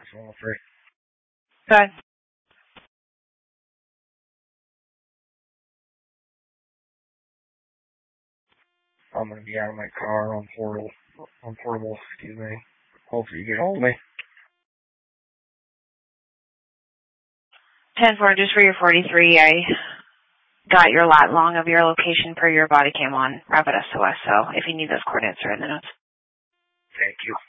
103. Good. I'm going to be out of my car on portable, excuse me. Hopefully you get hold of me. 10-4, just for your 43, I got your lat long of your location per your body cam on Rapid SOS, so if you need those coordinates, are in the notes. Thank you.